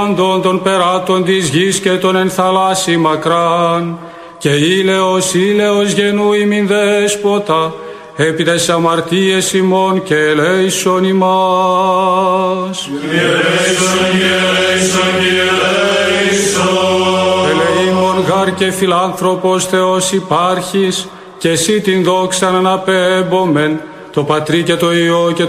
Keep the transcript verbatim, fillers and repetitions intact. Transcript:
των περάτων της γης και των εν θαλάσσι μακράν, και ήλαιος ήλαιος γενού ημιν δέσποτα, επί τες αμαρτίες ημών και ελέησον ημάς. Ελέησον, ελέησον, ελέησον. Ελεήμων γάρ και φιλάνθρωπος Θεός υπάρχεις, και εσύ την δόξα να απέμπομεν, το Πατρί και το Υιό και